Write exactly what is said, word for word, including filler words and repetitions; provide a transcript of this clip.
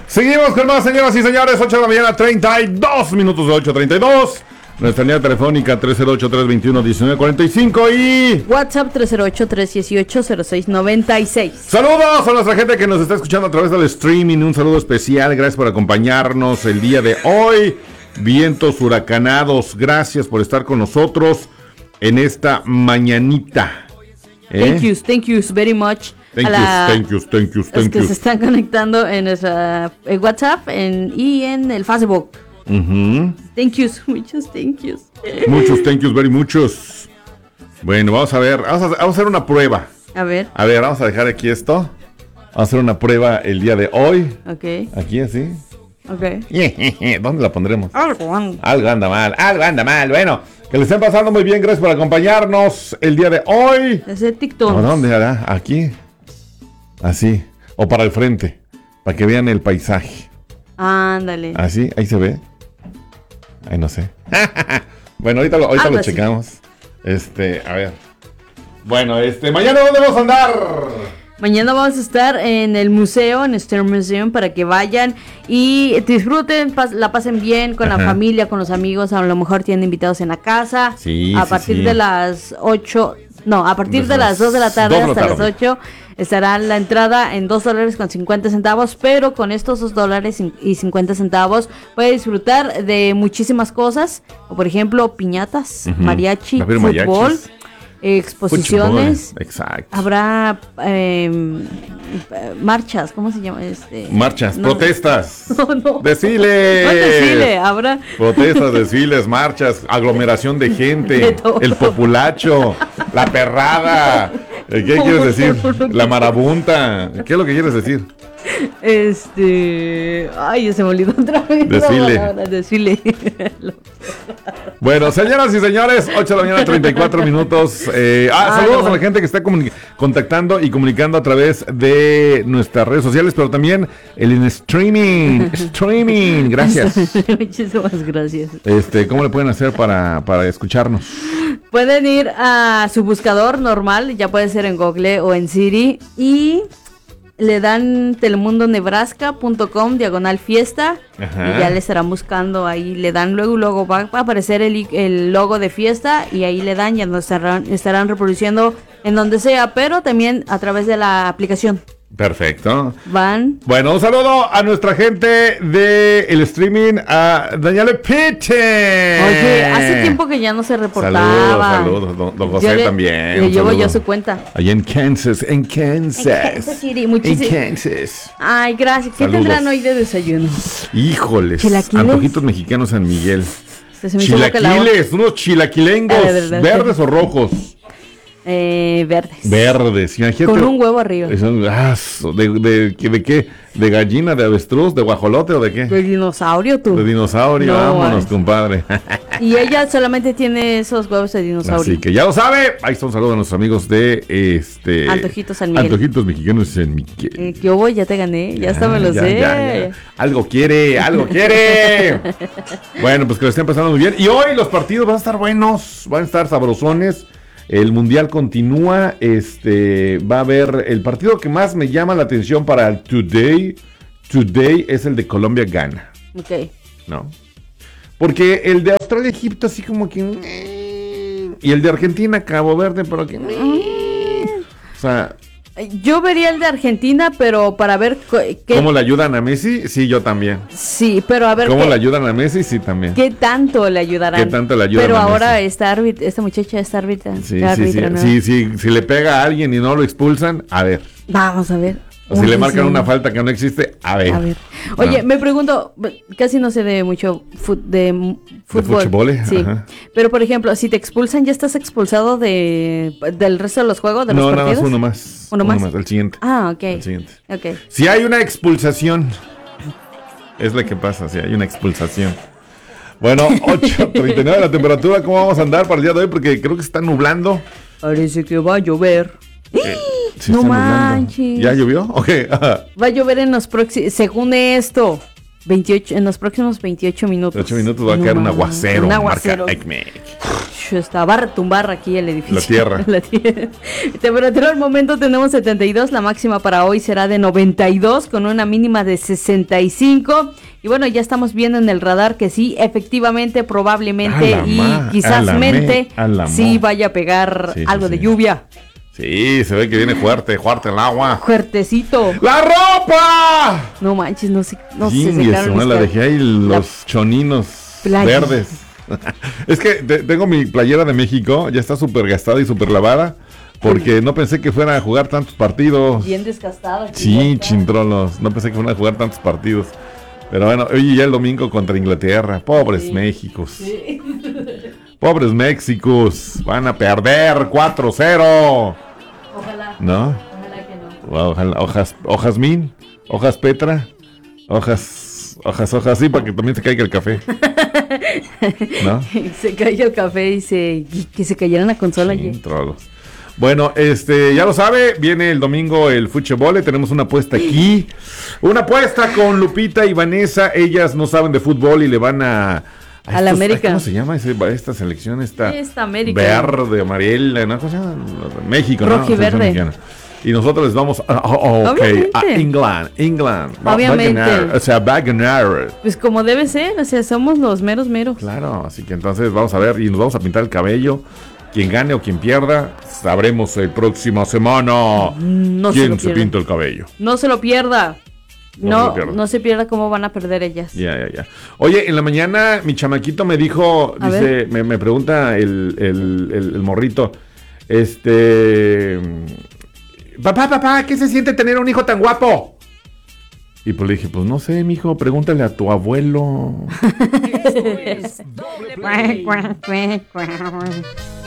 Seguimos con más, señoras y señores. ocho de la mañana, treinta y dos minutos de ocho treinta y dos. Nuestra línea telefónica tres cero ocho, tres dos uno, uno nueve cuatro cinco y... WhatsApp tres cero ocho, tres uno ocho, cero seis nueve seis. Saludos a nuestra gente que nos está escuchando a través del streaming. Un saludo especial. Gracias por acompañarnos el día de hoy. Vientos huracanados. Gracias por estar con nosotros en esta mañanita. ¿Eh? Thank you, thank you very much. Thank a you, la, thank you, thank you, thank que you. se están conectando en nuestra en WhatsApp en, y en el Facebook. Uh-huh. Thank yous, muchos thank yous. Muchos thank yous, very muchos. Bueno, vamos a ver, vamos a, vamos a hacer una prueba. A ver. A ver, vamos a dejar aquí esto. Vamos a hacer una prueba el día de hoy. Ok. Aquí así. Ok. ¿Dónde la pondremos? Algo anda. Algo anda mal, algo anda mal. Bueno, que le estén pasando muy bien. Gracias por acompañarnos el día de hoy. Ese TikTok. ¿O dónde hará? Aquí. Así. O para el frente. Para que vean el paisaje. Ándale. Así, ahí se ve. Ay, no sé. Bueno, ahorita lo, ahorita lo checamos. Este, a ver. Bueno, este, mañana ¿dónde vamos a andar? Mañana vamos a estar en el museo, en Star Museum, para que vayan y disfruten, pas- la pasen bien con Ajá. la familia, con los amigos. A lo mejor tienen invitados en la casa. Sí, a sí, partir sí. de las ocho, no, a partir Desde de las dos de la tarde hasta tarde. las ocho estará la entrada en dos dólares con cincuenta centavos, pero con estos dos dólares y cincuenta centavos puede disfrutar de muchísimas cosas, o por ejemplo piñatas, uh-huh. mariachi, fútbol. Mariachis. Exposiciones. Fútbol, exacto. Habrá eh, marchas, ¿cómo se llama? Este, marchas, no, protestas, no, no. desfiles. No, desfile, habrá. Protestas, desfiles, marchas, aglomeración de gente, de el populacho, la perrada. ¿Qué quieres decir? La marabunta. ¿Qué es lo que quieres decir? Este. Ay, se me olvidó otra vez. Desfile. No, no, desfile. Bueno, señoras y señores, ocho de la mañana, treinta y cuatro minutos. Eh, ah, Ay, saludos no, a la gente que está comuni- contactando y comunicando a través de nuestras redes sociales, pero también el en streaming. Streaming, gracias. Muchísimas gracias. Este, ¿cómo le pueden hacer para, para escucharnos? Pueden ir a su buscador normal, ya puede ser en Google o en Siri, y le dan telemundo nebraska punto com diagonal fiesta. Ajá. Y ya le estarán buscando ahí, le dan luego luego va a aparecer el, el logo de fiesta y ahí le dan, ya nos estarán, estarán reproduciendo en donde sea, pero también a través de la aplicación. Perfecto. Van. Bueno, un saludo a nuestra gente de el streaming, a Daniela Piche. Oye, hace tiempo que ya no se reportaba. Saludos, saludos. Don, don José le, también. Le llevo yo su cuenta. Allá en Kansas, en Kansas. En Kansas City, muchísimo. En Kansas. Ay, gracias. ¿Qué saludos. tendrán hoy de desayuno? Híjoles. Antojitos mexicanos San Miguel. Chilaquiles, unos chilaquilengos, ver, verdes o rojos. Eh, verdes. Verdes, imagínate. Con un huevo arriba. Ah, de, de, de, ¿De qué? ¿De gallina, de avestruz, de guajolote o de qué? De dinosaurio, tú. De dinosaurio, no, vámonos, ay. compadre. Y ella solamente tiene esos huevos de dinosaurio. Así que ya lo sabe. Ahí está un saludo a nuestros amigos de este Antojitos San Miguel. Antojitos mexicanos San Miguel. Eh, ¿Qué hubo? Ya te gané, ya, ya hasta me lo ya, sé. Ya, ya. Algo quiere, algo quiere. Bueno, pues que lo estén pasando muy bien. Y hoy los partidos van a estar buenos, van a estar sabrosones. El mundial continúa, este, va a haber el partido que más me llama la atención para el Today, Today es el de Colombia-Gana. Ok. ¿No? Porque el de Australia-Egipto así como que... Y el de Argentina-Cabo Verde, pero que... O sea... Yo vería el de Argentina, pero para ver qué... ¿Cómo le ayudan a Messi? Sí, yo también. Sí, pero a ver... ¿Cómo qué... le ayudan a Messi? Sí, también. ¿Qué tanto le ayudarán? ¿Qué tanto le ayudan pero a Messi? Pero ahora esta árbitra, esta muchacha está árbitra. Sí, árbitra, sí, sí, ¿no? sí, sí. Si le pega a alguien y no lo expulsan, a ver. Vamos a ver. O si Uy, le marcan sí. una falta que no existe, a ver. A ver. Oye, ah. me pregunto, casi no sé de mucho fut, de fútbol. ¿De fútbol? Sí. Ajá. Pero, por ejemplo, si te expulsan, ¿ya estás expulsado de del resto de los juegos, de no, los No, partidos? nada más uno más. ¿Uno, uno más? más? El siguiente. Ah, ok. El siguiente. Ok. Si hay una expulsación, es lo que pasa, si hay una expulsación. Bueno, ocho treinta y nueve la temperatura, ¿cómo vamos a andar para el día de hoy? Porque creo que se está nublando. Parece que va a llover. Eh, no manches. ¿Ya llovió? Ok. Va a llover en los próximos, según esto. veintiocho, en los próximos veintiocho minutos. veintiocho minutos va a caer no, un aguacero. Un aguacero. Marca Ecmec. Está, va a retumbar aquí el edificio. La tierra. La tierra. Temperatura al momento tenemos setenta y dos, la máxima para hoy será de noventa y dos con una mínima de sesenta y cinco. Y bueno, ya estamos viendo en el radar que sí, efectivamente, probablemente y ma, quizás a la mente me, a la sí mo. vaya a pegar Sí, algo sí, de sí. lluvia. Sí, se ve que viene fuerte, fuerte el agua. Fuertecito. ¡La ropa! No manches, no sé, no Sí, se secaron me mis la cal- dejé ahí los choninos playa. verdes. Es que te- tengo mi playera de México, ya está súper gastada y súper lavada, porque no pensé que fuera a jugar tantos partidos. Bien desgastado. Sí, chintrolos, no pensé que fueran a jugar tantos partidos. Pero bueno, hoy ya el domingo contra Inglaterra. Pobres Sí. Méxicos. Sí. Pobres Méxicos. Van a perder cuatro cero. Ojalá. ¿No? Ojalá que no. Wow, ojalá- hojas, hojas min, hojas Petra, hojas, hojas, hojas, sí, para que también se caiga el café. ¿No? Se cayó el café y se, y que se cayera la consola. Sí, oye. trolos. Bueno, este, ya lo sabe, viene el domingo el fútbol, tenemos una apuesta aquí, una apuesta con Lupita y Vanessa, ellas no saben de fútbol y le van a... A la estos- América. ¿Cómo se llama ese- esta selección? Esta, Esta América. Verde, amarilla, ¿no? ¿Cómo se llama? México, ¿no? Rojo y Selección verde. mexicana. Y nosotros les vamos a, oh, oh, ok, Obviamente. a England, England. Va- va a Obviamente. ganar, o sea, va a ganar. Pues como debe ser, o sea, somos los meros meros. Claro, así que entonces vamos a ver y nos vamos a pintar el cabello. Quien gane o quien pierda, sabremos el próxima semana No se quién lo se, pierda. pinta el cabello. No se lo pierda. No se No, lo pierda. no se pierda cómo van a perder ellas. Ya, ya, ya. Oye, en la mañana mi chamaquito me dijo, A dice, ver. me, me pregunta el, el, el, el morrito, este, papá, papá, ¿qué se siente tener un hijo tan guapo? Y pues le dije, pues no sé, mijo, pregúntale a tu abuelo. Esto es Doble Play.